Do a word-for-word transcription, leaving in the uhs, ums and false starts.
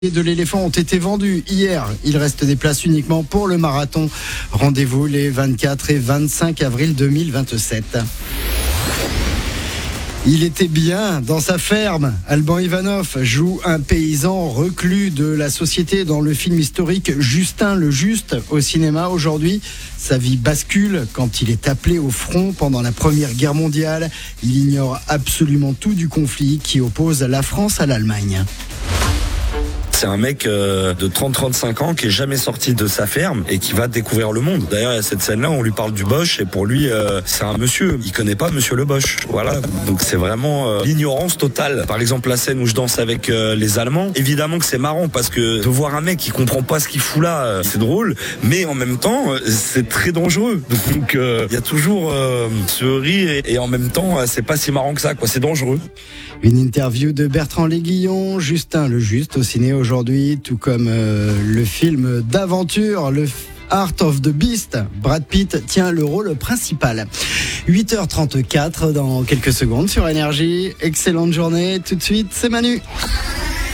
de l'éléphant ont été vendus hier. Il reste des places uniquement pour le marathon. Rendez-vous les vingt-quatre et vingt-cinq avril deux mille vingt-sept. Il était bien dans sa ferme. Alban Ivanov joue un paysan reclus de la société dans le film historique Justin le Juste au cinéma aujourd'hui. Sa vie bascule quand il est appelé au front pendant la Première Guerre mondiale. Il ignore absolument tout du conflit qui oppose la France à l'Allemagne. C'est un mec euh, de trente à trente-cinq ans qui est jamais sorti de sa ferme et qui va découvrir le monde. D'ailleurs, à cette scène-là, on lui parle du Bosch et pour lui, euh, c'est un monsieur. Il connaît pas Monsieur le Bosch. Voilà. Donc c'est vraiment euh, l'ignorance totale. Par exemple, la scène où je danse avec euh, les Allemands. Évidemment que c'est marrant parce que de voir un mec qui comprend pas ce qu'il fout là, euh, c'est drôle. Mais en même temps, euh, c'est très dangereux. Donc il euh, y a toujours euh, ce rire et, et en même temps, euh, c'est pas si marrant que ça, quoi. C'est dangereux. Une interview de Bertrand Léguillon, Justin le Juste au ciné aujourd'hui, tout comme euh, le film d'aventure, le Art of the Beast. Brad Pitt tient le rôle principal. huit heures trente-quatre dans quelques secondes sur Énergie. Excellente journée. Tout de suite, c'est Manu.